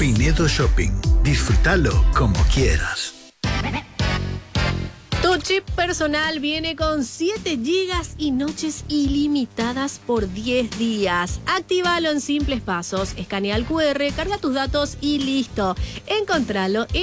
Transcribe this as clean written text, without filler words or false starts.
Pinedo Shopping. Disfrútalo como quieras. Tu chip personal viene con 7 gigas y noches ilimitadas por 10 días. Actívalo en simples pasos. Escanea el QR, carga tus datos y listo. Encontralo